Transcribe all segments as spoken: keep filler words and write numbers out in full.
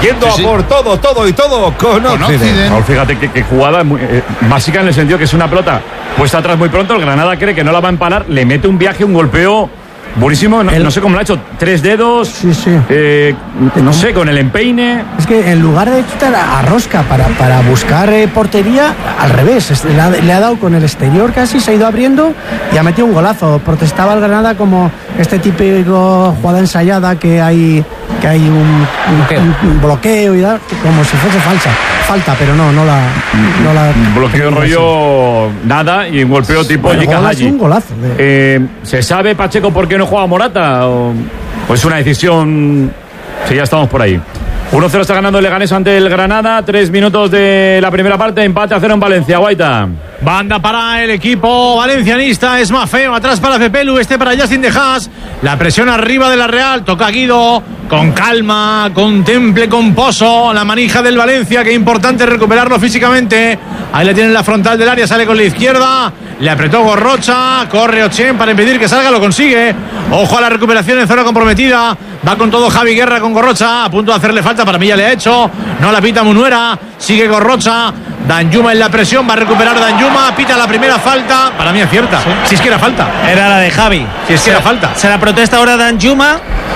yendo sí, sí. a por todo, todo y todo con, con Occident. No, fíjate que, que jugada muy, eh, básica en el sentido que es una pelota puesta atrás muy pronto, el Granada cree que no la va a empanar, le mete un viaje, un golpeo buenísimo, no, el, no sé cómo lo ha hecho, tres dedos, sí, sí. Eh, no sé, con el empeine. Es que en lugar de quitar a Rosca para, para buscar eh, portería, al revés, es, le, ha, le ha dado con el exterior casi, se ha ido abriendo y ha metido un golazo. Protestaba el Granada como este típico jugada ensayada que hay que hay un, un, un bloqueo y tal, como si fuese falsa. Falta, pero no, no la... No la bloqueo rollo así. Nada y un golpeo tipo bueno, Yika Haji. Un golazo. De... Eh, ¿Se sabe, Pacheco, por qué no juega Morata? ¿O pues una decisión? Si ya estamos por ahí. uno cero está ganando el Leganés ante el Granada. Tres minutos de la primera parte. Empate a cero en Valencia. Guaita. Banda para el equipo valencianista. Es más feo. Atrás para Pepelu. Este para Justin de Haas. La presión arriba de la Real. Toca Guido. Con calma. Contemple con pozo. La manija del Valencia. Que importante recuperarlo físicamente. Ahí le tienen la frontal del área. Sale con la izquierda. Le apretó Gorrocha. Corre Ochen para impedir que salga. Lo consigue. Ojo a la recuperación en zona comprometida. Va con todo Javi Guerra con Gorrocha. A punto de hacerle falta. Para mí ya le ha hecho. No la pita Munuera. Sigue Gorrocha. Danjuma en la presión. Va a recuperar Danjuma. Pita la primera falta. Para mí acierta. ¿Sí? Si es que era falta. Era la de Javi. Si es que se, era falta. Se la protesta ahora Danjuma.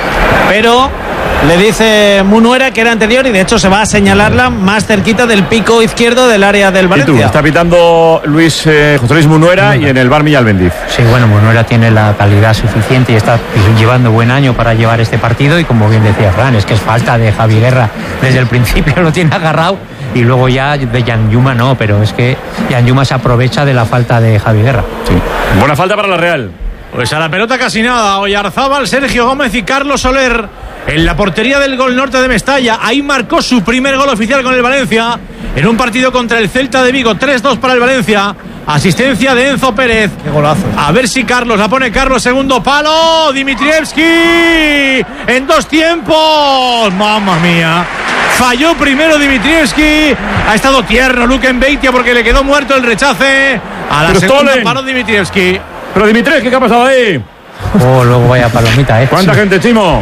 Pero le dice Munuera que era anterior y de hecho se va a señalarla más cerquita del pico izquierdo del área del Valencia. Está pitando Luis eh, José Luis Munuera Munuera. Y en el Bar Millán Bendiz. Sí, bueno, Munuera tiene la calidad suficiente y está llevando buen año para llevar este partido y como bien decía Fran, es que es falta de Javi Guerra. Desde el principio lo tiene agarrado y luego ya de Danjuma no, pero es que Danjuma se aprovecha de la falta de Javi Guerra. Sí. Buena falta para la Real. Pues a la pelota casi nada. Oyarzábal, Sergio Gómez y Carlos Soler en la portería del Gol Norte de Mestalla. Ahí marcó su primer gol oficial con el Valencia en un partido contra el Celta de Vigo. tres dos para el Valencia. Asistencia de Enzo Pérez. Qué golazo. A ver si Carlos la pone. Carlos, segundo palo. Dimitrievski en dos tiempos. Mamma mía. Falló primero Dimitrievski. Ha estado tierno Luke Enveitia porque le quedó muerto el rechace. A la Pero segunda Stolen. paró Dimitrievski. Pero Dimitrievski, ¿qué ha pasado ahí? Oh, luego vaya palomita, ¿eh? ¿Cuánta gente, Chimo?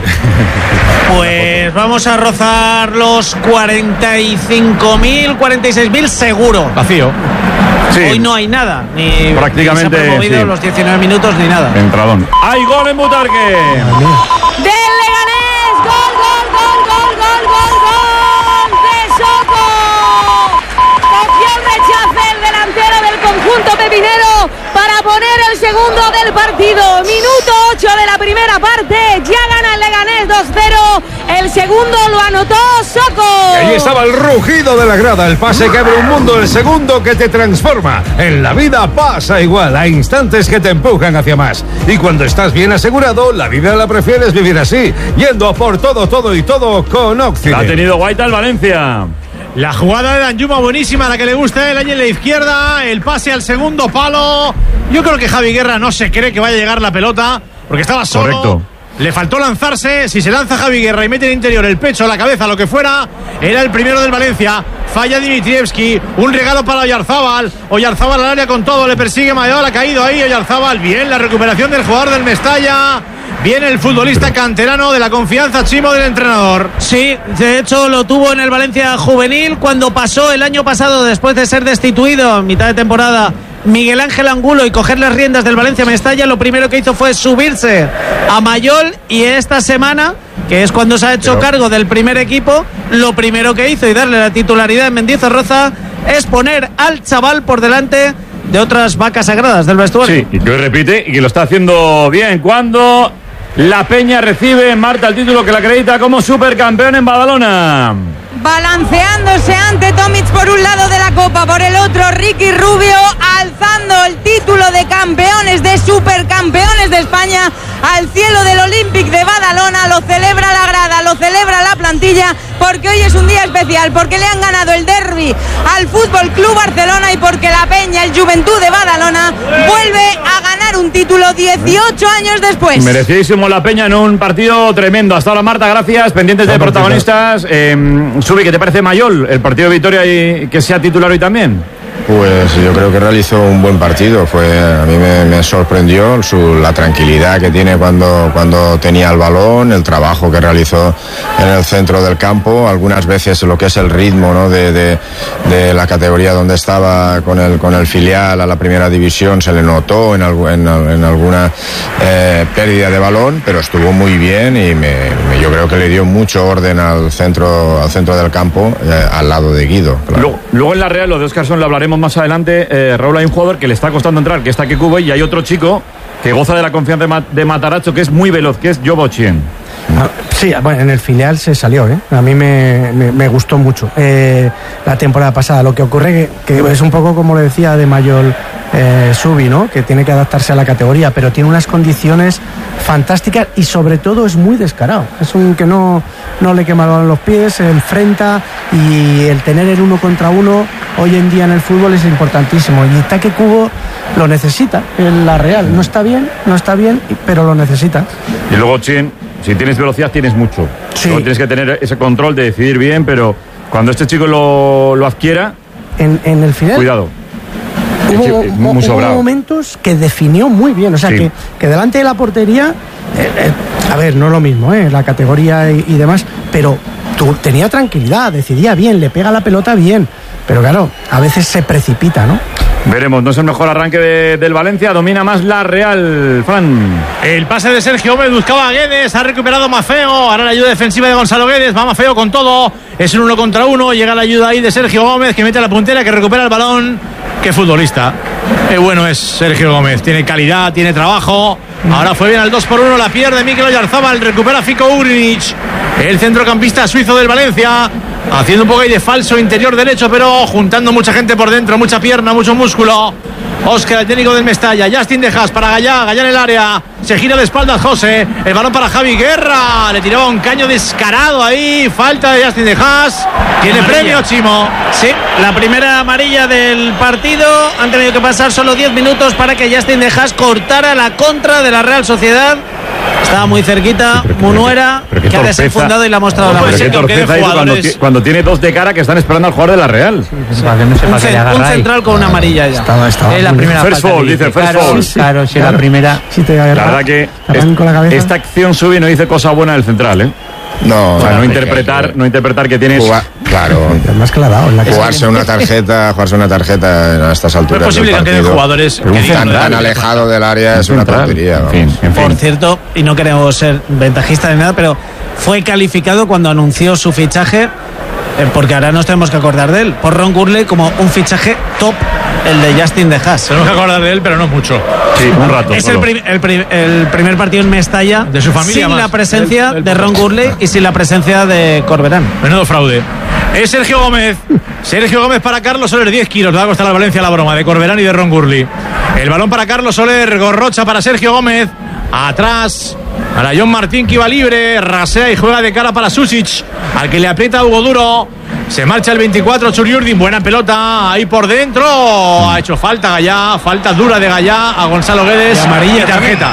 Pues vamos a rozar los cuarenta y cinco mil, cuarenta y seis mil seguro. Vacío. Sí. Hoy no hay nada. Ni prácticamente, ni se ha promovido sí. los diecinueve minutos ni nada. Entradón. ¡Hay gol en Butarque! Del Leganés. Gol, gol, gol, gol, gol, gol, gol de Soto. Cogió el rechace el delantero del conjunto pepinero para poner el segundo del partido. Minuto ocho de la primera parte. Ya gana el Leganés dos cero. El segundo lo anotó Soco. Y ahí estaba el rugido de la grada, el pase que abre un mundo, el segundo que te transforma. En la vida pasa igual, hay instantes que te empujan hacia más. Y cuando estás bien asegurado, la vida la prefieres vivir así, yendo a por todo, todo y todo con Occident. La ha tenido Guaita el Valencia. La jugada de Danjuma buenísima, la que le gusta a él, ahí en la izquierda, el pase al segundo palo. Yo creo que Javi Guerra no se cree que vaya a llegar la pelota, porque estaba solo. Correcto. Le faltó lanzarse. Si se lanza Javi Guerra y mete en el interior el pecho, la cabeza, lo que fuera, era el primero del Valencia. Falla Dimitrievski, un regalo para Oyarzábal. Oyarzábal al área con todo, le persigue Mayor, ha caído ahí Oyarzábal. Bien, la recuperación del jugador del Mestalla. Viene el futbolista canterano de la confianza, Chimo, del entrenador. Sí, de hecho lo tuvo en el Valencia juvenil cuando pasó el año pasado, después de ser destituido en mitad de temporada, Miguel Ángel Angulo, y coger las riendas del Valencia Mestalla. Lo primero que hizo fue subirse a Mayol, y esta semana, que es cuando se ha hecho Pero... cargo del primer equipo, lo primero que hizo y darle la titularidad en Mendizorroza es poner al chaval por delante de otras vacas sagradas del vestuario. Sí, y que hoy repite y que lo está haciendo bien. Cuando la Peña recibe, Marta, el título que la acredita como supercampeón en Badalona. Balanceándose ante Tomic por un lado de la Copa, por el otro Ricky Rubio, alzando el título de campeones, de supercampeones de España al cielo del Olympic de Badalona. Lo celebra la grada, lo celebra la plantilla, porque hoy es un día especial, porque le han ganado el derbi al Fútbol Club Barcelona y porque la Peña, el Juventud de Badalona, vuelve a ganar un título dieciocho años después. Merecidísimo la Peña en un partido tremendo. Hasta ahora, Marta, gracias. Pendientes de protagonistas. Eh, Subi, ¿qué te parece Mayol, el partido de Vitoria, y que sea titular hoy también? Pues yo creo que realizó un buen partido. Fue, a mí me, me sorprendió su, la tranquilidad que tiene cuando, cuando tenía el balón, el trabajo que realizó en el centro del campo, algunas veces lo que es el ritmo, ¿no? de, de, de la categoría donde estaba con el, con el filial a la primera división se le notó en, algo, en, en alguna eh, pérdida de balón, pero estuvo muy bien y me, me, yo creo que le dio mucho orden al centro, al centro del campo, eh, al lado de Guido. Claro. Luego, luego en la Real, lo de Óscarson lo hablaremos más adelante. eh, Raúl, hay un jugador que le está costando entrar, que está Kekubo, y hay otro chico que goza de la confianza de, Ma- de Matarazzo, que es muy veloz, que es Jobo Chien. Ah, sí, bueno, en el filial se salió, ¿eh? A mí me, me, me gustó mucho eh, la temporada pasada. Lo que ocurre que, que es un poco como le decía de Mayol eh, Subi, ¿no? Que tiene que adaptarse a la categoría, pero tiene unas condiciones fantásticas y sobre todo es muy descarado. Es un que no, no le quema los pies, se enfrenta, y el tener el uno contra uno hoy en día en el fútbol es importantísimo. Y Take Kubo lo necesita en la Real. No está bien, no está bien, pero lo necesita. Y luego Chien, si tienes velocidad tienes mucho. Sí. Luego tienes que tener ese control de decidir bien, pero cuando este chico lo, lo adquiera, En, en el final cuidado. hubo, Es muy hubo sobrado. momentos que definió muy bien. O sea, Sí. que, que delante de la portería, eh, eh, a ver, no es lo mismo, eh, la categoría y, y demás, pero tú, tenía tranquilidad, decidía bien, le pega la pelota bien. Pero claro, a veces se precipita, ¿no? Veremos, no es el mejor arranque de, del Valencia, domina más la Real, Fran. El pase de Sergio Gómez buscaba a Guedes, ha recuperado Mafeo, ahora la ayuda defensiva de Gonzalo Guedes, va Mafeo con todo, es un uno contra uno, llega la ayuda ahí de Sergio Gómez, que mete a la puntera, que recupera el balón. Qué futbolista, qué bueno es Sergio Gómez, tiene calidad, tiene trabajo. Ahora fue bien al dos por uno, la pierde Mikel Oyarzabal, recupera Fico Ugrinic, el centrocampista suizo del Valencia, haciendo un poco ahí de falso interior derecho, pero juntando mucha gente por dentro, mucha pierna, mucho músculo. Óscar, el técnico del Mestalla, Justin Dejas para Gallá, Gallá en el área, se gira de espaldas José, el balón para Javi Guerra, le tiraba un caño descarado ahí, falta de Justin Dejas, tiene Amarilla. premio Chimo. Sí, la primera amarilla del partido. Han tenido que pasar solo diez minutos para que Justin Dejas cortara la contra de la Real Sociedad. Estaba muy cerquita, pero qué- Munuera, pero qué que ha torpeza. desenfundado y le ha mostrado No la puede Pero ser qué amarilla. que quede torpeza hizo cuando, jugadores- ti- cuando tiene dos de cara que están esperando al jugador de la Real. Para que no sepa Un, que le cen- un agarra ahí. central con una amarilla ya. Estaba, estaba Es la muy- primera First falta foul, que dice, first claro, foul. sí, claro, si es la Claro. primera. Si te La agarra- verdad que te arranco la cabeza. esta acción sube y no dice cosa buena del central, ¿eh? No, O sea, no hay que- interpretar, no interpretar que tienes... Jugar- claro. Además que la ha dado en la que Jugarse una tarjeta, jugarse una tarjeta a estas No alturas. es posible del que queden partido, jugadores que un digan tan, lo de tan la- alejado del área es una central. tontería. En vamos. fin, en Por fin. cierto, y no queremos ser ventajistas ni nada, pero fue calificado cuando anunció su fichaje, eh, porque ahora nos tenemos que acordar de él, por Ron Gurley como un fichaje top, el de Justin Dejas. Tenemos que acordar de él, pero no mucho. Sí, un rato. Es el, solo. prim- el prim- el primer partido en Mestalla De su familia sin más. la presencia El- el- de Ron Gurley y sin la presencia de Corberán. Menudo fraude. Es Sergio Gómez. Sergio Gómez para Carlos Soler, diez kilos. Le va a costar a Valencia la broma de Corberán y de Ron Gurley. El balón para Carlos Soler, Gorrocha para Sergio Gómez. Atrás para John Martín, que iba libre. Rasea y juega de cara para Susic, al que le aprieta Hugo Duro. Se marcha el veinticuatro, Churiurdin. Buena pelota ahí por dentro. Ha hecho falta Gallá. Falta dura de Gallá a Gonzalo Guedes. Y amarilla Y tarjeta.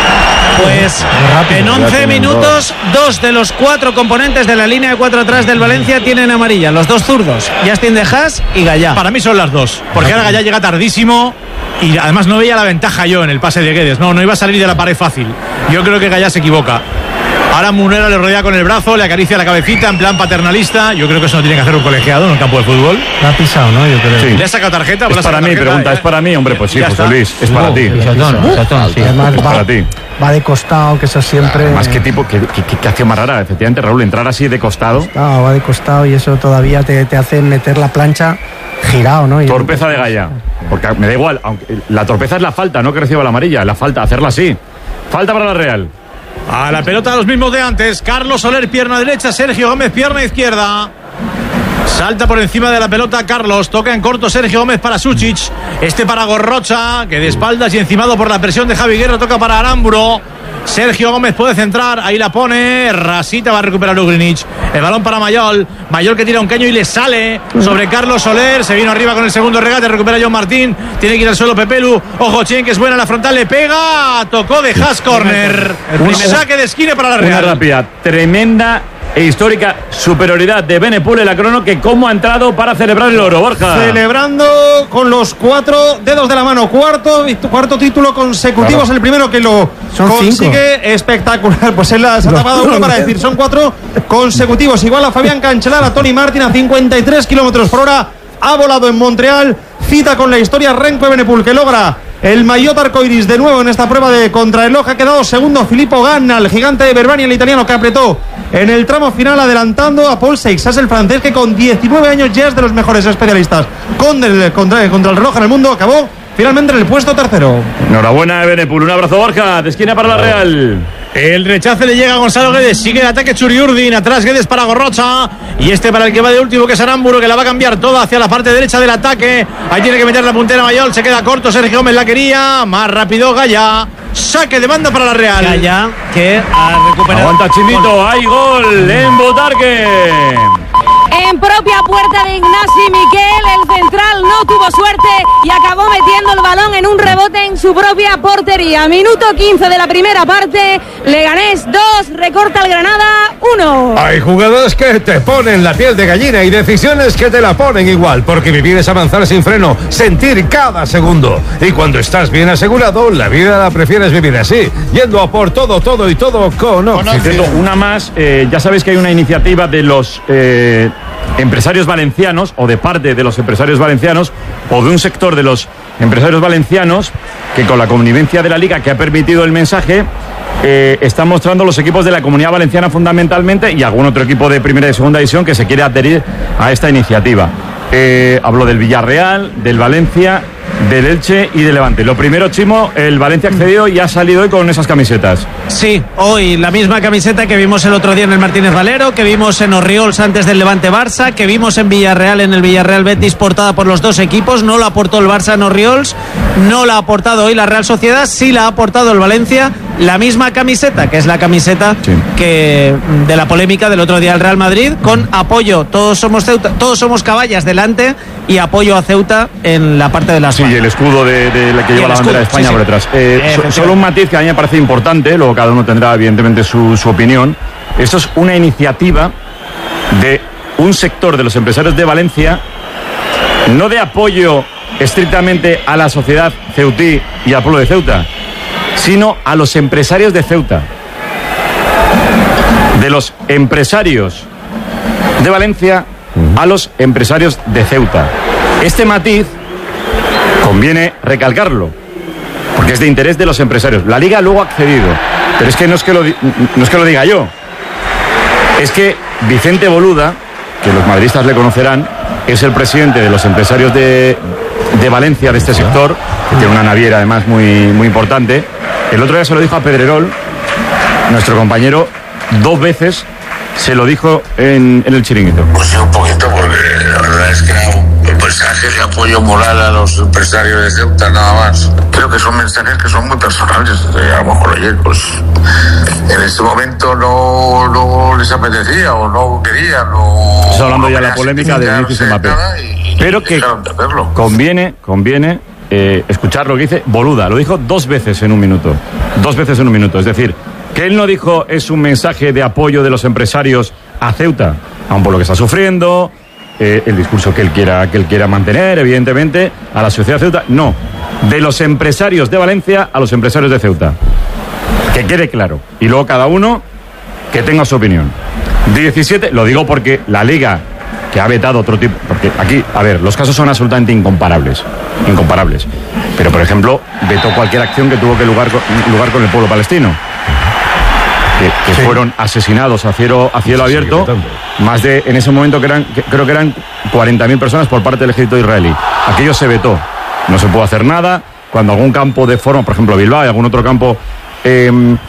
Pues en once minutos, dos de los cuatro componentes de la línea de cuatro atrás del Valencia tienen amarilla. Los dos zurdos, Justin Dejas y Gallá. Para mí son las dos, porque ahora Gallá llega tardísimo y además no veía la ventaja yo en el pase de Guedes. No, no iba a salir de la pared fácil. Yo creo que Gallá se equivoca. Ahora Munera le rodea con el brazo, le acaricia la cabecita en plan paternalista. Yo creo que eso no tiene que hacer un colegiado en un campo de fútbol. la ha pisado, ¿no? Yo creo. Sí. ¿Le ha sacado tarjeta? Es para mí, pregunta, ¿es para mí? Hombre, pues sí, Ya José está. Luis, es para ti. Pisotón, pisotón, sí. Además Es va, para ti. va de costado, que eso siempre. Más que tipo, que, que, que, que acción más rara, efectivamente, Raúl, entrar así de costado. Ah, va de costado y eso todavía te, te hace meter la plancha girado, ¿no? Y- Torpeza de Gallá. Porque me da igual, aunque la torpeza es la falta, no que reciba la amarilla, la falta, hacerla así. Falta para la Real. A la pelota de los mismos de antes. Carlos Soler, pierna derecha. Sergio Gómez, pierna izquierda. Salta por encima de la pelota Carlos. Toca en corto Sergio Gómez para Sucic. Este para Gorrocha, que de espaldas y encimado por la presión de Javi Guerra. Toca para Aramburo. Sergio Gómez puede centrar. Ahí la pone. Rasita va a recuperar Ugrinic. El balón para Mayol. Mayol que tira un caño y le sale sobre Carlos Soler. Se vino arriba con el segundo regate. Recupera John Martín. Tiene que ir al suelo Pepelu. Ojo Chen, que es buena la frontal. Le pega. Tocó de Haas corner. Un saque de esquina para la Una Real. rápida, tremenda e histórica superioridad de Benepul en la crono, que cómo ha entrado para celebrar el oro, Borja. Celebrando con los cuatro dedos de la mano, cuarto, cuarto título consecutivo, claro. Es el primero que lo son consigue, cinco. Espectacular, pues él se ha tapado uno para decir, son cuatro consecutivos, igual a Fabián Cancellara, Tony Martin a cincuenta y tres kilómetros por hora, ha volado en Montreal, cita con la historia Remco Benepul, que logra el maillot arcoiris de nuevo en esta prueba de contrarreloj. Ha quedado segundo Filippo Ganna, el gigante de Verbania, el italiano, que apretó en el tramo final adelantando a Paul Seixas, el francés, que con diecinueve años ya es de los mejores especialistas con el, contra, contra el reloj en el mundo. Acabó finalmente en el puesto tercero. Enhorabuena, Benepul. Un abrazo, Borja. De esquina para la Real. El rechace le llega a Gonzalo Guedes. Sigue el ataque Churiurdin. Atrás Guedes para Gorrocha. Y este para el que va de último, que es Aramburu, que la va a cambiar toda hacia la parte derecha del ataque. Ahí tiene que meter la puntera Mayol. Se queda corto. Sergio Gómez la quería. Más rápido Gaya. Saque de banda para la Real. Gaya, que ha recuperado. Aguanta Chimito. Hay gol en Botarque. En propia puerta de Ignasi Miquel, el central no tuvo suerte y acabó metiendo el balón en un rebote en su propia portería. Minuto quince de la primera parte, Leganés dos, recorta el Granada uno. Hay jugadas que te ponen la piel de gallina y decisiones que te la ponen igual, porque vivir es avanzar sin freno, sentir cada segundo. Y cuando estás bien asegurado, la vida la prefieres vivir así, yendo a por todo, todo y todo con Oxy. Una más, eh, ya sabéis que hay una iniciativa de los... Eh, empresarios valencianos, o de parte de los empresarios valencianos, o de un sector de los empresarios valencianos, que con la connivencia de la Liga, que ha permitido el mensaje, eh, están mostrando los equipos de la Comunidad Valenciana fundamentalmente, y algún otro equipo de primera y segunda división que se quiere adherir a esta iniciativa. Eh, hablo del Villarreal, del Valencia, del Elche y del Levante. Lo primero, Chimo, el Valencia ha accedido y ha salido hoy con esas camisetas. Sí, hoy la misma camiseta que vimos el otro día en el Martínez Valero, que vimos en Orriols antes del Levante Barça, que vimos en Villarreal en el Villarreal Betis, portada por los dos equipos. No la aportó el Barça en Orriols, no la ha aportado hoy la Real Sociedad, sí la ha aportado el Valencia. La misma camiseta, que es la camiseta sí. que de la polémica del otro día del Real Madrid, con apoyo, todos somos Ceuta, todos somos Caballas delante, y apoyo a Ceuta en la parte de las sí, y el escudo de, de la que lleva la bandera de España sí, por detrás. Eh, so, solo un matiz que a mí me parece importante, luego cada uno tendrá evidentemente su, su opinión. Esto es una iniciativa de un sector de los empresarios de Valencia, no de apoyo estrictamente a la sociedad ceutí y al pueblo de Ceuta, sino a los empresarios de Ceuta. De los empresarios de Valencia a los empresarios de Ceuta. Este matiz conviene recalcarlo, porque es de interés de los empresarios. La Liga luego ha accedido, pero es que no es que lo, no es que lo diga yo, es que Vicente Boluda, que los madridistas le conocerán, es el presidente de los empresarios de, de Valencia, de este sector, que tiene una naviera además muy, muy importante. El otro día se lo dijo a Pedrerol, nuestro compañero, dos veces se lo dijo en, en el chiringuito. Pues sí, un poquito, porque la verdad es que era un mensaje de apoyo moral a los empresarios de Ceuta, nada más. Creo que son mensajes que son muy personales. A lo mejor, oye, pues en este momento no, no les apetecía o no querían. O Estamos hablando ya de la polémica de Vinicius Mbappé. Y, Pero y que de conviene, conviene eh, escuchar lo que dice Boluda. Lo dijo dos veces en un minuto. Dos veces en un minuto. Es decir, que él no dijo es un mensaje de apoyo de los empresarios a Ceuta, aun por lo que está sufriendo, eh, el discurso que él quiera que él quiera mantener, evidentemente, a la sociedad de Ceuta. No, de los empresarios de Valencia a los empresarios de Ceuta. Que quede claro. Y luego cada uno que tenga su opinión. diecisiete, lo digo porque la Liga, que ha vetado otro tipo, porque aquí, a ver, los casos son absolutamente incomparables, incomparables. Pero, por ejemplo, vetó cualquier acción que tuvo que lugar, lugar con el pueblo palestino. Que, que sí. fueron asesinados a cielo, a cielo abierto, más de, en ese momento que eran, que, creo que eran cuarenta mil personas por parte del ejército israelí. Aquello se vetó, no se pudo hacer nada. Cuando algún campo de forma, por ejemplo Bilbao y algún otro campo eh,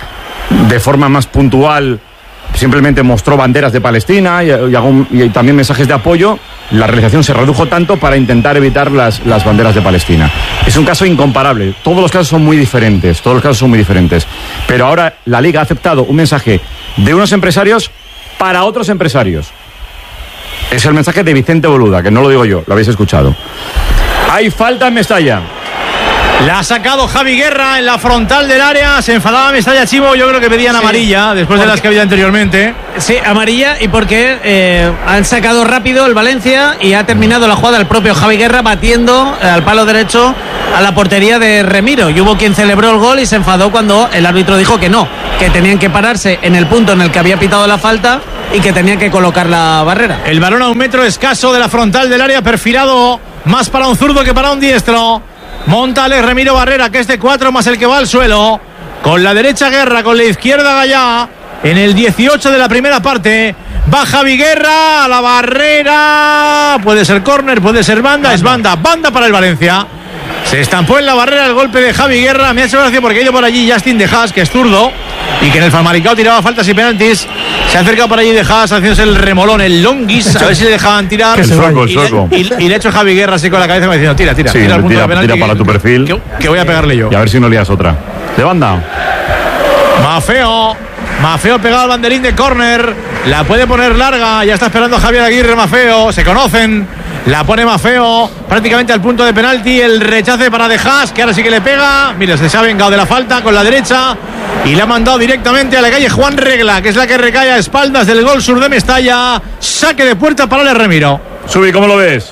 de forma más puntual simplemente mostró banderas de Palestina y, y, algún, y también mensajes de apoyo, la realización se redujo tanto para intentar evitar las, las banderas de Palestina. Es un caso incomparable. Todos los casos son muy diferentes. Todos los casos son muy diferentes. Pero ahora la Liga ha aceptado un mensaje de unos empresarios para otros empresarios. Es el mensaje de Vicente Boluda, que no lo digo yo, lo habéis escuchado. Hay falta en Mestalla. La ha sacado Javi Guerra en la frontal del área. Se enfadaba Mestalla, Chivo. Yo creo que pedían sí. amarilla después porque, de las que había anteriormente. Sí, amarilla, y porque eh, han sacado rápido el Valencia y ha terminado la jugada el propio Javi Guerra batiendo al palo derecho a la portería de Remiro. Y hubo quien celebró el gol y se enfadó cuando el árbitro dijo que no, que tenían que pararse en el punto en el que había pitado la falta y que tenían que colocar la barrera. El balón a un metro escaso de la frontal del área, perfilado más para un zurdo que para un diestro. Monta Alex Remiro Barrera, que es de cuatro más el que va al suelo. Con la derecha Guerra, con la izquierda Gallá. En el dieciocho de la primera parte va Javi Guerra a la barrera. Puede ser córner, puede ser banda, banda. Es banda, banda para el Valencia. Se estampó en la barrera el golpe de Javi Guerra. Me ha hecho gracia porque ha ido por allí Justin de Haas, que es zurdo y que en el Famalicão tiraba faltas y penaltis. Se ha acercado por allí de Haas haciéndose el remolón, el longuis, a ver si le dejaban tirar. El sueco, el sueco. Y, y, y le ha hecho Javi Guerra así con la cabeza diciendo tira, tira, sí, tira, tira, tira, penalti, tira para que, tu perfil. Que, que voy a pegarle yo. Y a ver si no lías otra. De banda. Mafeo. Mafeo pegado al banderín de córner. La puede poner larga. Ya está esperando Javier Aguirre. Mafeo. Se conocen. La pone Mafeo prácticamente al punto de penalti. El rechace para De Haas, que ahora sí que le pega. Mira, se ha vengado de la falta con la derecha y la ha mandado directamente a la calle Juan Regla, que es la que recae a espaldas del gol sur de Mestalla. Saque de puerta para el Remiro. Subi, ¿cómo lo ves?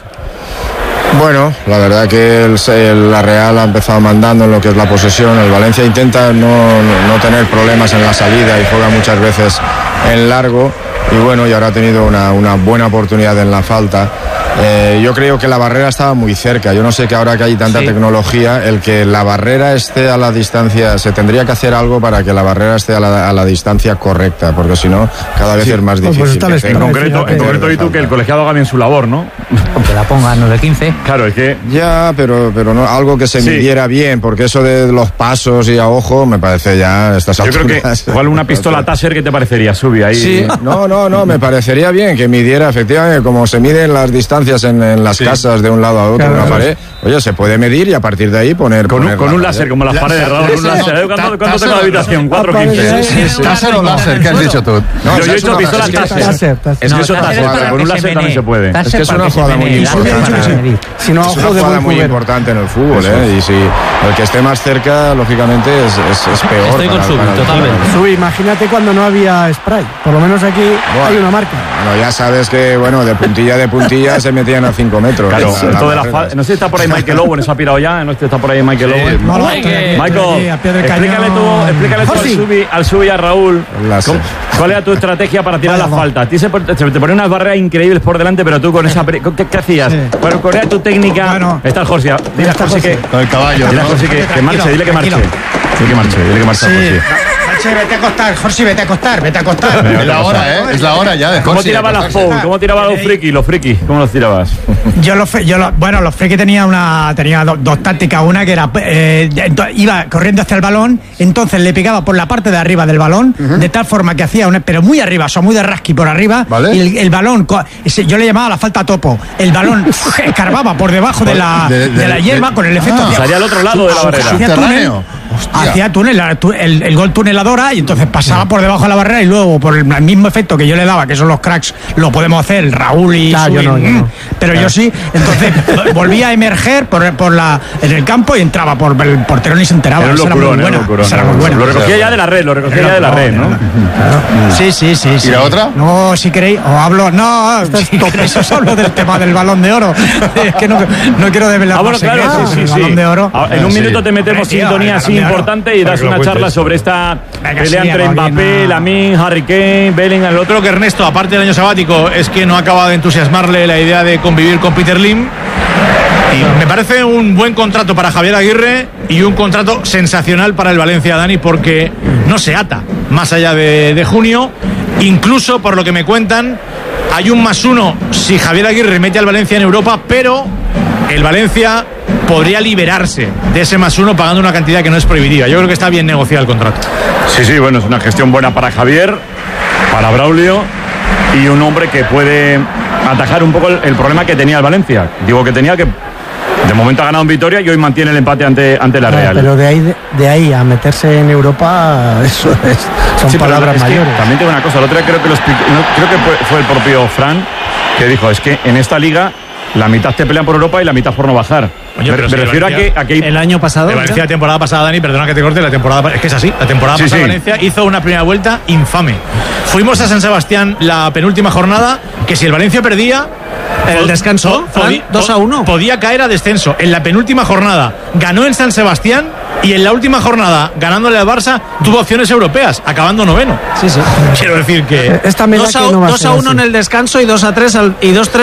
Bueno, la verdad que el, el, la Real ha empezado mandando en lo que es la posesión. El Valencia intenta no, no tener problemas en la salida y juega muchas veces en largo. Y bueno, y ahora ha tenido una, una buena oportunidad en la falta. Eh, yo creo que la barrera estaba muy cerca. Yo no sé que ahora que hay tanta sí. tecnología, el que la barrera esté a la distancia, se tendría que hacer algo para que la barrera esté a la, a la distancia correcta, porque si no, cada vez sí. es más difícil. Pues pues en concreto, en concreto y tú que el colegiado haga bien su labor, ¿no? Que la pongan nueve quince. Claro, es que... Ya, pero, pero no, algo que se sí. midiera bien, porque eso de los pasos y a ojo, me parece ya... Estas yo alturas, creo que igual una pistola Taser, ¿qué te parecería, Subi? Ahí. Sí, no, no, no, me parecería bien que midiera, efectivamente, como se miden las distancias En, en las sí. casas de un lado a otro, claro, una pared. Oye, se puede medir y a partir de ahí poner. Con, poner un, con un láser, como las paredes, ¿no? Con un láser. ¿Cuánto, cuánto tengo la habitación? cuatro quince. ¿Láser o láser? ¿Qué has dicho tú? No, yo he hecho pistola Taser. Es que eso Taser, con un láser también se puede. Es que es una jugada muy importante. Es una jugada muy importante en el fútbol, ¿eh? Y si el que esté más cerca, lógicamente, es, es, es peor. Estoy con Subi, totalmente. Subi, imagínate cuando no había spray. Por lo menos aquí hay una marca. Bueno, ya sabes que, bueno, de puntilla de puntilla se metían a cinco metros. Claro, la, la de la fa- no sé si está por ahí Michael Owen, se ha pirado ya, no sé si está por ahí Michael sí, Owen. No, no, Michael, Michael explícale tú, explícale tú al Subi, al Subi y a Raúl, ¿cuál era tu estrategia para tirar la falta? A ti se, te, te ponen unas barreras increíbles por delante, pero tú con esa... ¿Qué, qué hacías? Sí. Bueno, ¿cuál era tu técnica? Bueno, está el Jorge, dile a Jorge que... Con el caballo, dile a Jorge que, que marche, dile que marche. Dile que marche, dile que marche, sí. Jorge. Jorge, vete a acostar, Jorge, vete a acostar, vete a acostar. Es la hora, ¿eh? Es la hora ya de Jorge. ¿Cómo tirabas las Pou? ¿Cómo tirabas los friki? Los friki, ¿cómo los tirabas? Yo los, yo los, bueno, los friki tenía una, tenía do, dos tácticas. Una que era, eh, iba corriendo hacia el balón, entonces le pegaba por la parte de arriba del balón, uh-huh. de tal forma que hacía, un, pero muy arriba, o sea, muy de rasqui por arriba, ¿vale? Y el, el balón, yo le llamaba la falta topo, el balón escarbaba por debajo de la, de, de, de la hierba de, con el efecto. Ah, salía al otro lado de la barrera. Hacía túnel, hacía túnel, el, el gol tuneladora, y entonces pasaba por debajo de la barrera y luego por el mismo efecto que yo le daba, que son los cracks, lo podemos hacer, Raúl y claro, Subi, yo no, yo no. pero claro. yo sí, entonces volvía a emerger por, por la, en el campo y entraba por el portero ni se enteraba. Era esa locurón, era muy buena, locurón, esa era muy buena. Lo recogía ya de la red, lo recogía ya de la red, ¿no? Sí, sí, sí. ¿Y la otra? No, si queréis, os hablo, no, si queréis os hablo del tema del Balón de Oro. Es que no, no quiero develar ah, bueno, más claro, secretos, sí, sí, el sí. Balón de Oro. En un minuto te metemos Tío, sintonía así importante y das una charla sobre esta pelea entre Mbappé, Lamine, Harry Kane, Bellingham. El otro que Ernesto, aparte del año sabático, es que no acaba de entusiasmarle la idea de convivir con Peter Lim. Y me parece un buen contrato para Javier Aguirre y un contrato sensacional para el Valencia, Dani, porque no se ata más allá de, de junio. Incluso, por lo que me cuentan, hay un más uno si Javier Aguirre mete al Valencia en Europa, pero el Valencia podría liberarse de ese más uno pagando una cantidad que no es prohibitiva. Yo creo que está bien negociado el contrato. Sí, sí, bueno, es una gestión buena para Javier, para Braulio, y un hombre que puede atajar un poco el, el problema que tenía el Valencia. Digo que tenía que... De momento ha ganado en Vitoria y hoy mantiene el empate ante, ante la Real. No, pero de ahí, de, de ahí a meterse en Europa, eso es, son sí, palabras mayores. También tengo una cosa, el otro día creo que, lo explicó, no, creo que fue, fue el propio Fran que dijo, es que en esta liga La mitad te pelean por Europa y la mitad por no bajar. Oye, me pero me si refiero a Valencia- que, a que hay- El año pasado. De Valencia mira. la temporada pasada, Dani, perdona que te corte, la temporada es que es así, la temporada Sí, pasada sí. Valencia hizo una primera vuelta infame. Fuimos a San Sebastián la penúltima jornada, que si el Valencia perdía En el descanso, po- Fran, podi- dos a uno. podía caer a descenso. En la penúltima jornada ganó en San Sebastián y en la última jornada, ganándole al Barça, tuvo opciones europeas, acabando noveno. Sí, sí. Quiero decir que Esta me da dos a, que no va a dos ser a uno así. en el descanso y dos a tres al- y dos tres